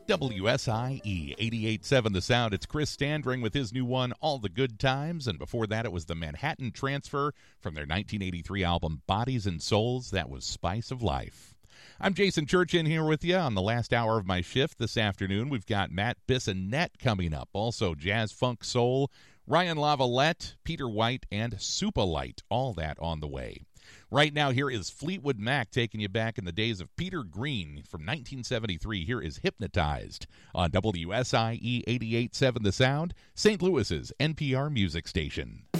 WSIE 88.7 The Sound. It's Chris Standring with his new one, All the Good Times. And before that, it was the Manhattan Transfer from their 1983 album, Bodies and Souls. That was Spice of Life. I'm Jason Church in here with you on the last hour of my shift this afternoon. We've got Matt Bissonette coming up. Also, Jazz Funk Soul, Ryan Lavalette, Peter White, and Supalite. All that on the way. Right now, here is Fleetwood Mac taking you back in the days of Peter Green from 1973. Here is Hypnotized on WSIE 88.7 The Sound, St. Louis's NPR music station.